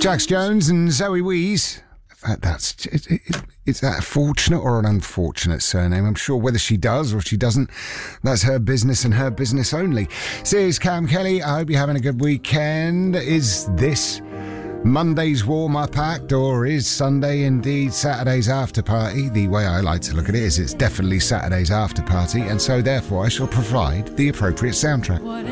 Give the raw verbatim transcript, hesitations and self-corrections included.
Jax Jones and Zoe Wees. That, that's it, it, is that a fortunate or an unfortunate surname? I'm sure whether she does or she doesn't, that's her business and her business only. This is Cam Kelly. I hope you're having a good weekend. Is this Monday's warm-up act, or is Sunday indeed Saturday's after party? The way I like to look at it is it's definitely Saturday's after party, and so therefore I shall provide the appropriate soundtrack.